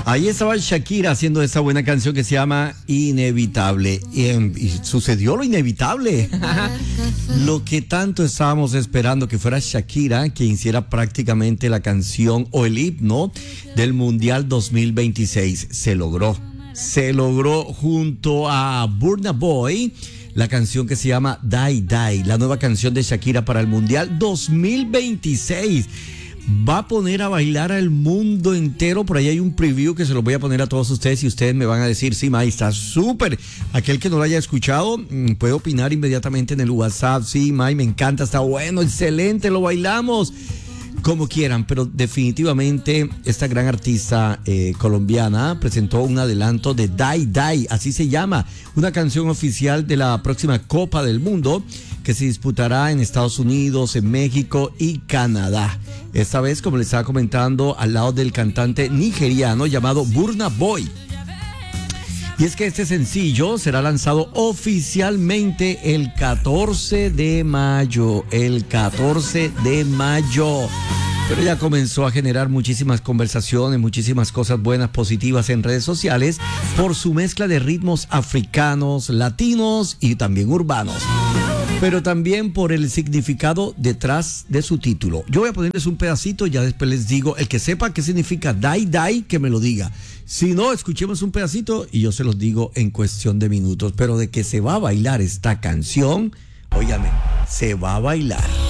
Ahí estaba Shakira haciendo esa buena canción que se llama Inevitable. Y sucedió lo inevitable. Lo que tanto estábamos esperando que fuera Shakira quien hiciera prácticamente la canción o el himno del Mundial 2026. Se logró. Se logró junto a Burna Boy. La canción que se llama Die Die, la nueva canción de Shakira para el Mundial 2026. Va a poner a bailar al mundo entero. Por ahí hay un preview que se lo voy a poner a todos ustedes y ustedes me van a decir, sí, May, está súper. Aquel que no lo haya escuchado puede opinar inmediatamente en el WhatsApp. Sí, May, me encanta, está bueno, excelente, lo bailamos. Como quieran, pero definitivamente esta gran artista colombiana presentó un adelanto de Die Die, así se llama, una canción oficial de la próxima Copa del Mundo que se disputará en Estados Unidos, en México y Canadá. Esta vez, como les estaba comentando, al lado del cantante nigeriano llamado Burna Boy. Y es que este sencillo será lanzado oficialmente el 14 de mayo. El 14 de mayo. Pero ya comenzó a generar muchísimas conversaciones, muchísimas cosas buenas, positivas en redes sociales por su mezcla de ritmos africanos, latinos y también urbanos. Pero también por el significado detrás de su título. Yo voy a ponerles un pedacito, ya después les digo, el que sepa qué significa Die Die, que me lo diga. Si no, escuchemos un pedacito y yo se los digo en cuestión de minutos. Pero de que se va a bailar esta canción, óigame, se va a bailar.